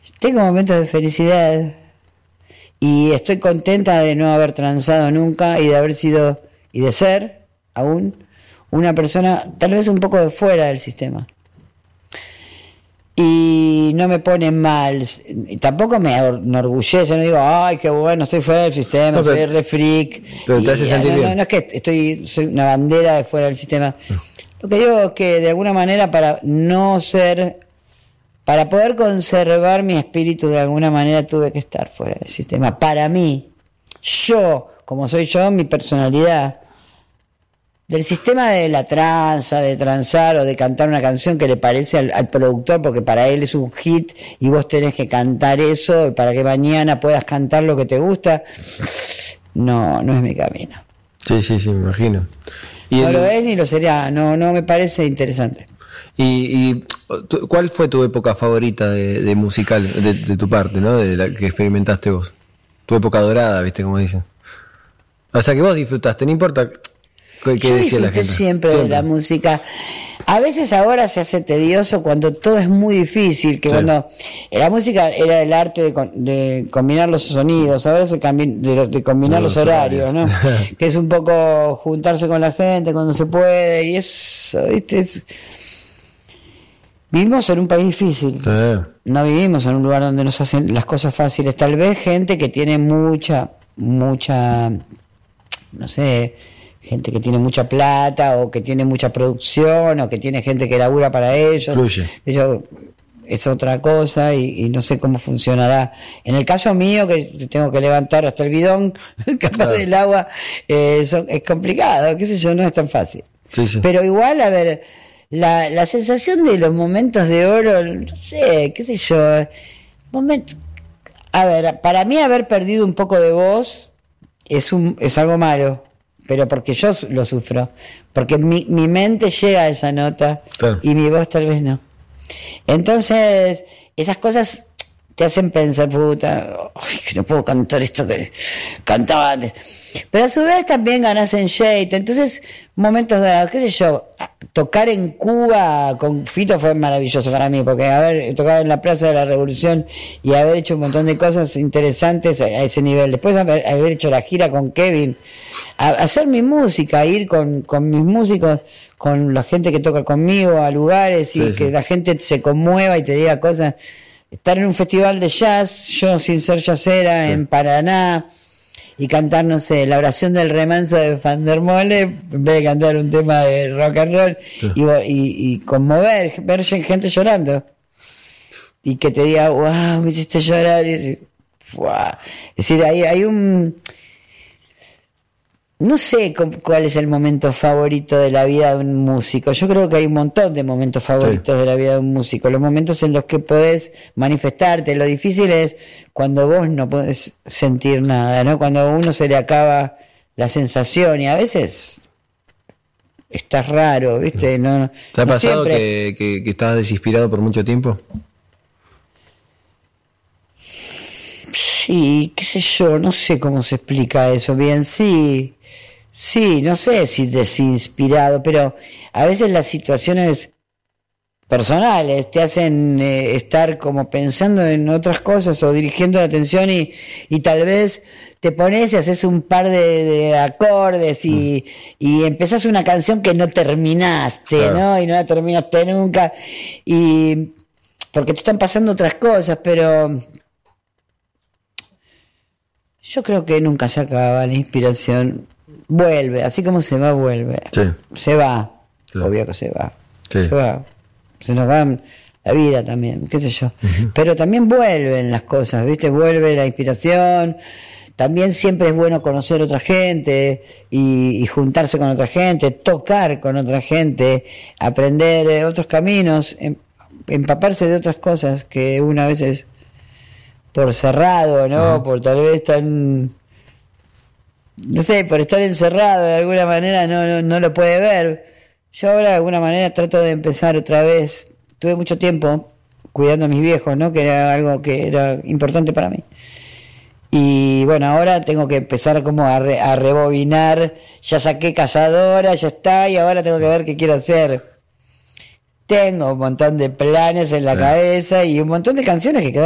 Tengo momentos de felicidad y estoy contenta de no haber transado nunca y de haber sido y de ser aún una persona tal vez un poco de fuera del sistema. Y no me pone mal, y tampoco me enorgullece, no digo, ay, qué bueno, estoy fuera del sistema, no, soy re freak. Pero te hace sentir bien. No es que soy una bandera de fuera del sistema. Lo que digo es que de alguna manera para poder conservar mi espíritu de alguna manera tuve que estar fuera del sistema. Para mí, yo, como soy yo, mi personalidad, del sistema de la tranza, de transar o de cantar una canción que le parece al productor porque para él es un hit y vos tenés que cantar eso para que mañana puedas cantar lo que te gusta, no es mi camino. Sí, me imagino. No lo es ni lo sería, no me parece interesante. ¿Y cuál fue tu época favorita de musical, de tu parte, ¿no? De la que experimentaste vos? Tu época dorada, ¿viste? Como dicen. O sea, que vos disfrutaste, no importa qué decía la gente. Siempre de la música. A veces ahora se hace tedioso cuando todo es muy difícil, que cuando la música era el arte de combinar los sonidos, ahora es de combinar los horarios, ¿no? Que es un poco juntarse con la gente cuando se puede, y eso, ¿viste? Vivimos en un país difícil, no vivimos en un lugar donde nos hacen las cosas fáciles. Tal vez gente que tiene mucha, no sé, gente que tiene mucha plata o que tiene mucha producción o que tiene gente que labura para ellos. Fluye. Ellos es otra cosa y no sé cómo funcionará. En el caso mío, que tengo que levantar hasta el bidón capaz del agua, es complicado, qué sé yo, no es tan fácil. Sí. Pero igual, a ver, la sensación de los momentos de oro, no sé, qué sé yo, a ver, para mí haber perdido un poco de voz es algo malo, pero porque yo lo sufro, porque mi mente llega a esa nota y mi voz tal vez no. Entonces, esas cosas te hacen pensar, puta, que no puedo cantar esto que cantaba antes. Pero a su vez también ganás en Shade. Entonces, momentos de, qué sé yo, tocar en Cuba con Fito fue maravilloso para mí, porque haber tocado en la Plaza de la Revolución y haber hecho un montón de cosas interesantes a ese nivel. Después haber hecho la gira con Kevin, hacer mi música, ir con mis músicos, con la gente que toca conmigo a lugares y que la gente se conmueva y te diga cosas. Estar en un festival de jazz, yo sin ser jazzera, en Paraná, y cantar, no sé, la oración del remanso de Van der Mole, en vez de cantar un tema de rock and roll, y conmover, ver gente llorando, y que te diga, wow, me hiciste llorar, y decir, wow. Es decir, hay un... No sé cuál es el momento favorito de la vida de un músico. Yo creo que hay un montón de momentos favoritos de la vida de un músico. Los momentos en los que podés manifestarte. Lo difícil es cuando vos no podés sentir nada, ¿no? Cuando a uno se le acaba la sensación y a veces estás raro, ¿viste? No, ¿te ha pasado siempre... que estabas desinspirado por mucho tiempo? Sí, qué sé yo, no sé cómo se explica eso bien. Sí, no sé si desinspirado, pero a veces las situaciones personales te hacen estar como pensando en otras cosas o dirigiendo la atención y tal vez te pones y haces un par de acordes y empezás una canción que no terminaste, ¿no? Y no la terminaste nunca, y porque te están pasando otras cosas, pero yo creo que nunca se acaba la inspiración. Vuelve, así como se va, vuelve. Se va, obvio que se va. Se va. Se nos va la vida también, qué sé yo. Pero también vuelven las cosas, ¿viste? Vuelve la inspiración. También siempre es bueno conocer otra gente y juntarse con otra gente, tocar con otra gente, aprender otros caminos, empaparse de otras cosas que una vez es por cerrado, ¿no? Por tal vez tan... No sé, por estar encerrado de alguna manera no lo puede ver. Yo ahora de alguna manera trato de empezar otra vez. Tuve mucho tiempo cuidando a mis viejos, ¿no? Que era algo que era importante para mí. Y bueno, ahora tengo que empezar como a rebobinar. Ya saqué Cazadora, ya está, y ahora tengo que ver qué quiero hacer. Tengo un montón de planes en la cabeza y un montón de canciones que quedaron